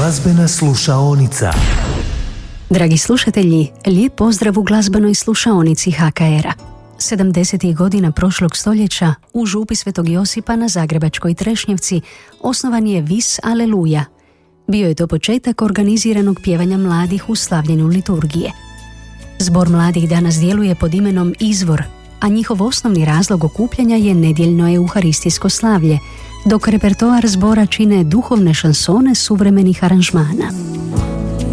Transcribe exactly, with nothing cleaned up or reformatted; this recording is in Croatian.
Glazbena slušaonica. Dragi slušatelji, lijep pozdrav u glazbenoj slušaonici ha ka era. sedamdesetih godina prošlog stoljeća u župi Svetog Josipa na Zagrebačkoj Trešnjevci osnovan je Vis Aleluja. Bio je to početak organiziranog pjevanja mladih u slavljenju liturgije. Zbor mladih danas djeluje pod imenom Izvor, a njihov osnovni razlog okupljanja je nedjeljno euharistijsko slavlje, dok repertoar zbora čine duhovne šansone suvremenih aranžmana.